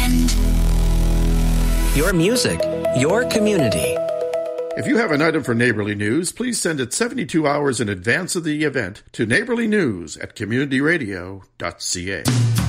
weekend. Your music, your community. If you have an item for Neighborly News, please send it 72 hours in advance of the event to neighborlynews@communityradio.ca.